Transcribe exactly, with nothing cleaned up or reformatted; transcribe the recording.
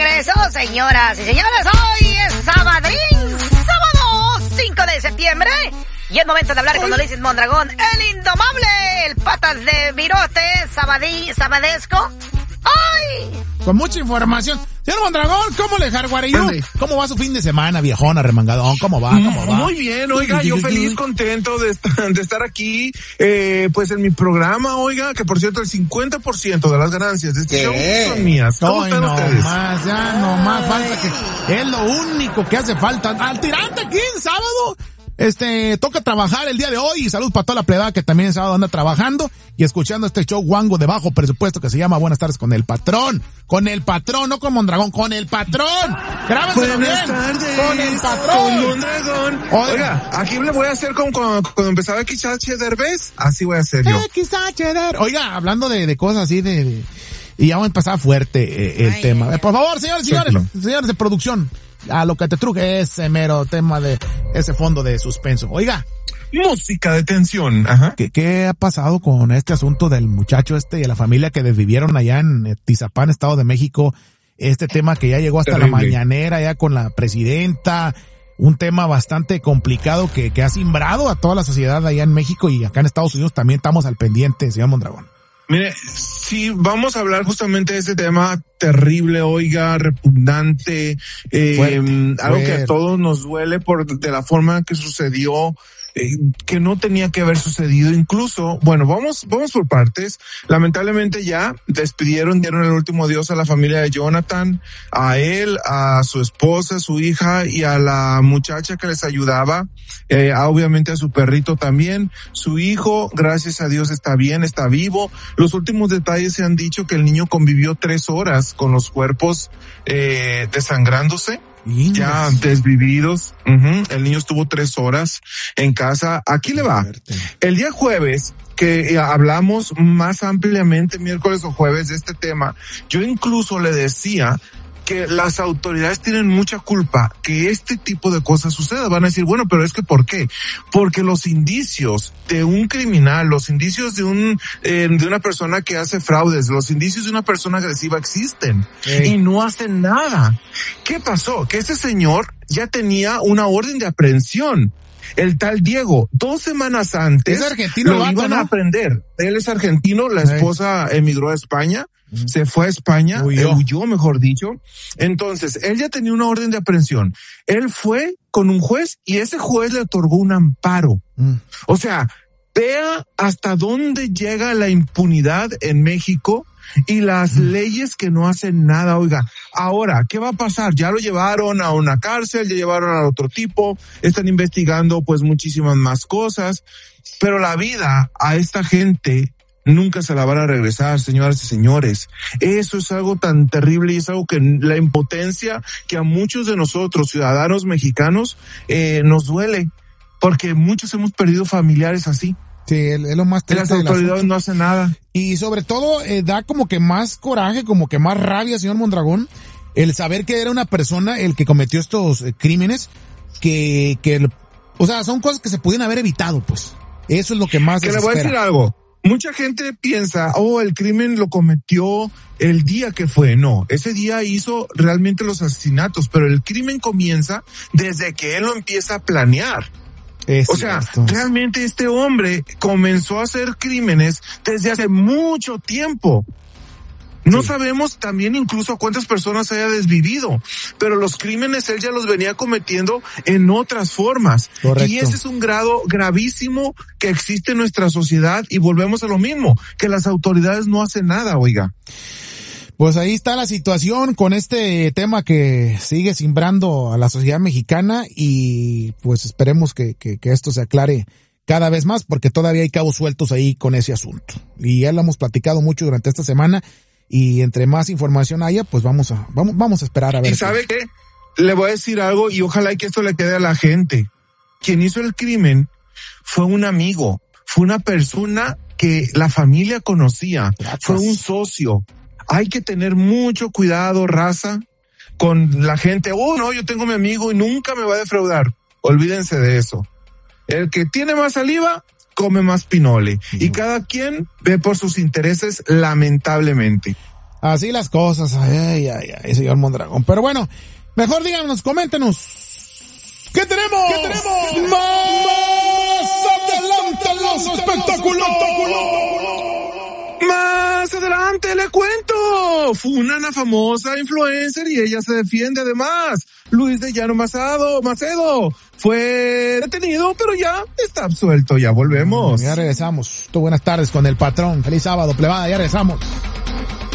regreso, señoras y señores. Hoy es sabadrín, sábado cinco de septiembre. Y es momento de hablar con Ulises Mondragón, el indomable, el patas de virote, sabadí, sabadesco. ¡Ay! Con mucha información. Señor Mondragón, ¿cómo le jarguarillo? ¿Cómo va su fin de semana, viejona, remangadón? ¿Cómo va? ¿Cómo va? Muy bien, oiga, yo feliz, contento de estar, de estar aquí, eh, pues en mi programa, oiga, que por cierto el cincuenta por ciento de las ganancias de este show son mías. ¿Cómo Ay, están no ustedes? más, ya no más falta que, es lo único que hace falta. Al tirante aquí en sábado. Este, toca trabajar el día de hoy y salud para toda la plebada que también el sábado anda trabajando y escuchando este show guango de bajo presupuesto que se llama Buenas tardes con el patrón. Con el patrón, no con Mondragón, con el patrón. Grábenselo bien. Buenas tardes. Con el patrón. Con Mondragón. Oiga, Oiga, aquí le voy a hacer como cuando, cuando empezaba X H Derbez, así voy a hacer yo. X H Derbez. Oiga, hablando de, de cosas así de, de, y ya va a empezar fuerte eh, el Ay, tema. Eh, por favor, señores, señores, Suéltalo. señores de producción. A lo que te truje ese mero tema de ese fondo de suspenso. Oiga. Música de tensión. Ajá. ¿Qué, qué ha pasado con este asunto del muchacho este y de la familia que desvivieron allá en Tizapán, Estado de México? Este tema que ya llegó hasta Terrible. la mañanera ya con la presidenta. Un tema bastante complicado que, que ha simbrado a toda la sociedad allá en México y acá en Estados Unidos también estamos al pendiente, señor Mondragón. Mire, sí, vamos a hablar justamente de este tema terrible, oiga, repugnante, eh, fuerte, algo fuerte. que a todos nos duele por de la forma que sucedió, eh, que no tenía que haber sucedido. Incluso, bueno, vamos, vamos por partes. Lamentablemente ya despidieron, dieron el último adiós a la familia de Jonathan, a él, a su esposa, a su hija y a la muchacha que les ayudaba, eh, obviamente a su perrito también. Su hijo, gracias a Dios, está bien, está vivo. Los últimos detalles se han dicho que el niño convivió tres horas con los cuerpos eh, desangrándose. Niños. Ya desvividos. Uh-huh. El niño estuvo tres horas en casa. Aquí le va. El día jueves, que hablamos más ampliamente, miércoles o jueves, de este tema, yo incluso le decía que las autoridades tienen mucha culpa que este tipo de cosas suceda. Van a decir, bueno, pero es que ¿por qué? Porque los indicios de un criminal, los indicios de un eh, de una persona que hace fraudes, los indicios de una persona agresiva existen hey. y no hacen nada. ¿Qué pasó? Que ese señor ya tenía una orden de aprehensión. El tal Diego, dos semanas antes, es argentino, lo iban ¿no? a aprender. Él es argentino, la esposa hey. emigró a España. Se fue a España, huyó. Eh, huyó, mejor dicho. Entonces, él ya tenía una orden de aprehensión. Él fue con un juez y ese juez le otorgó un amparo. Mm. O sea, vea hasta dónde llega la impunidad en México y las mm. leyes que no hacen nada. Oiga, ahora, ¿qué va a pasar? Ya lo llevaron a una cárcel, ya llevaron a otro tipo, están investigando pues muchísimas más cosas, pero la vida a esta gente nunca se la van a regresar, señoras y señores. Eso es algo tan terrible y es algo que la impotencia que a muchos de nosotros, ciudadanos mexicanos, eh, nos duele, porque muchos hemos perdido familiares así. Sí, es lo más triste. Las autoridades no hacen nada. Y sobre todo, eh, da como que más coraje, como que más rabia, señor Mondragón, el saber que era una persona el que cometió estos eh, crímenes, que, que, o sea, son cosas que se pudieran haber evitado, pues. Eso es lo que más Que le voy a decir algo. Mucha gente piensa, oh, el crimen lo cometió el día que fue. No, ese día hizo realmente los asesinatos, pero el crimen comienza desde que él lo empieza a planear. Es o sea, cierto. Realmente este hombre comenzó a hacer crímenes desde hace mucho tiempo. No sí. sabemos también incluso cuántas personas haya desvivido, pero los crímenes él ya los venía cometiendo en otras formas. Correcto. Y ese es un grado gravísimo que existe en nuestra sociedad y volvemos a lo mismo, que las autoridades no hacen nada, oiga. Pues ahí está la situación con este tema que sigue simbrando a la sociedad mexicana y pues esperemos que, que, que esto se aclare cada vez más porque todavía hay cabos sueltos ahí con ese asunto. Y ya lo hemos platicado mucho durante esta semana. Y entre más información haya, pues vamos a, vamos, vamos a esperar a ver. ¿Y sabe qué? Le voy a decir algo y ojalá que esto le quede a la gente. Quien hizo el crimen fue un amigo, fue una persona que la familia conocía, Gracias. fue un socio. Hay que tener mucho cuidado, raza, con la gente. Oh, no, yo tengo mi amigo y nunca me va a defraudar. Olvídense de eso. El que tiene más saliva, come más pinole. Uh-huh. Y cada quien ve por sus intereses, lamentablemente. Así las cosas. Ay, ay, ay, señor Mondragón. Pero bueno, mejor díganos, coméntenos. ¿Qué tenemos? ¿Qué tenemos? Más adelante los espectáculos. Más adelante le cuento. Funan a famosa influencer y ella se defiende además. Luis de Llano Macedo, Macedo fue detenido, pero ya está absuelto. Ya volvemos. Ya regresamos. Tú, buenas tardes con el patrón. Feliz sábado, plebada. Ya regresamos.